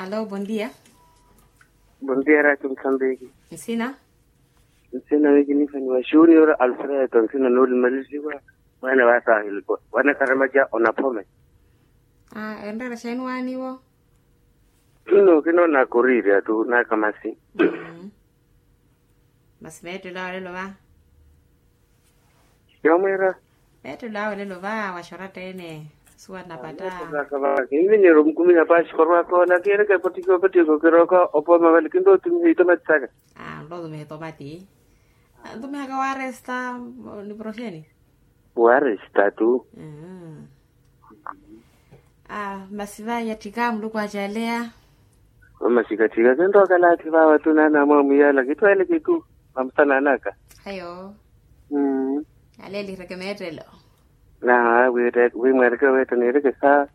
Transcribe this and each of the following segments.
Aló, buen día. Buen día, Radio Mozambique. Sina? Sina wiki nifanywa shughuli ora Alfredo sina nuli malizwa. Wana wasa hilpo. Wana karamaja onapome. Endara shenu wani wo? Kino na kuriri tu na kamasi. Mas metu lao lelo ba? Yomera. Metu lao lelo ba washorata ene. Suwa napata. Hivi ni rumkumi na pashi korwa ko na kile ke potiko kiroko opoma walikindo tumitaka. Ndo dume tomati. Dume haka waresta ni prosheni. Waresta tu. Masiva yatika mluku ajalea. Masikatika kendo kala tibawa tunana mamu yala kitwele kitu amsana naka. Hayo. Aleli rekemetelo. Na we mwereke wetu nireke saa.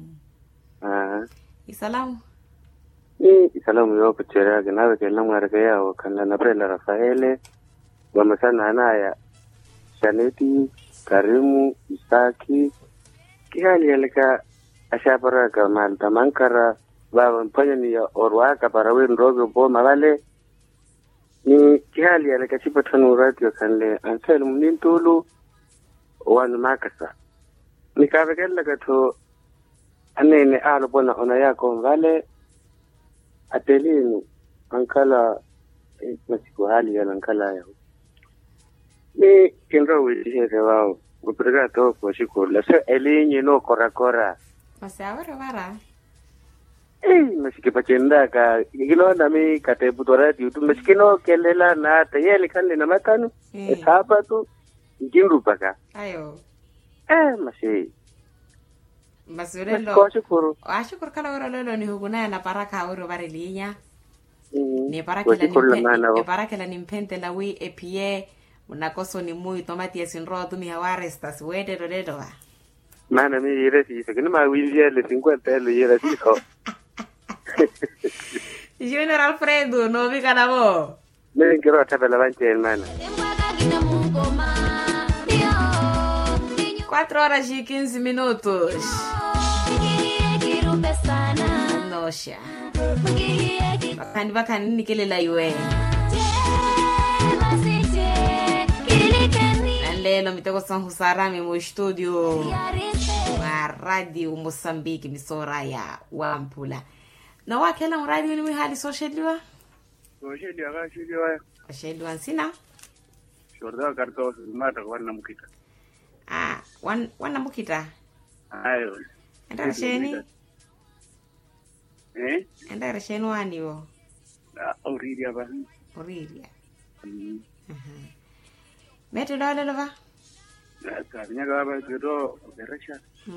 Isalamu. Isalamu yoko cheraga nawe kela mwereke yao kana na Brenda Rafaele. Wamasana anaya Shaneti, Karimu, Isaki. Kihali yalika ashaparaka malta mankara baba mpanya ni orwaka para we ndogo boma wale. Ni kihali yalika chipa tanu radio kanle ansel mnintulu wan makasa. Nikavekela kato anene alo bona ona yako vale atelini ankala masiku hali ya ankala yao. Ni kinro witihere wao kuprega to kwa shikola so elinyi no korakora. Masawara bara. Masiki pachenda ka gilo na mi katebu torati tu maskino kelela na tayeli kanle na matanu hapa tu jindu paka. Ayo. Masurelo. Ashukuru kala ora lolo ni huguna na paraka oro bare linya. Ni paraka la nimpente la wi epie unakoso ni muy tomati esinro tu mi hawarestas wede rodedo va. Mana mi iresi se que no ma wilia le 50 le iresi ho. Junior Alfredo no vi canavo. Me quiero tabela vante hermana. 4:15. Nosha. Bakani nikelela iwe. Lelo mitego San Husarami mo studio wa Radio Mozambique misora ya Wampula. Na wakela radio ni hali socialwa? Socialwa sina? Shorda karto mata wana mukita. Wana mukita. Ayo. Enda sheni? Enda sheni wani wo? Auriria ba. Auriria. Metu dole lo va? Kanya gaba kiro beresha.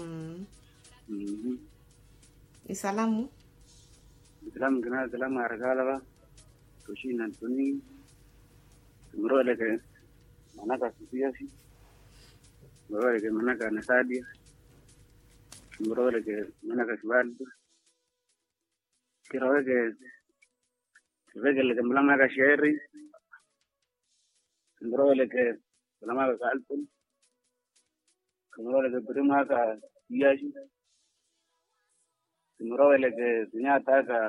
Isalamu. Islam gana salam argala ba. Toshi nan tuni. Muro leke manaka siyasi. Muro leke manaka nasadia. Muro leke manaka swaldo. Kiro leke mlama shairi. Muro leke lama kalpun. Muro leke prima ka siyasi. Muro leke dunyata ka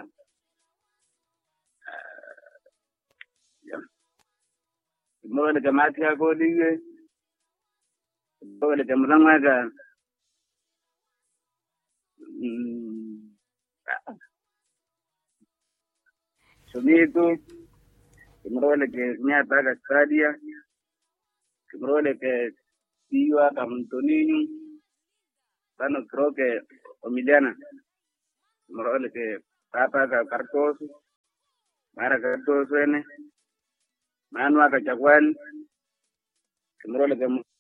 muro leke matia ko liye. Muro leke mlama ka Sumito, muro leke dunyata ka Sadia. Muro leke Tiwa Kamtoninho. Tano creo que Omiliana. Muro leke Papa ka Cartoso. Mara Cartoso ene. Manua ka Chagual. Muro leke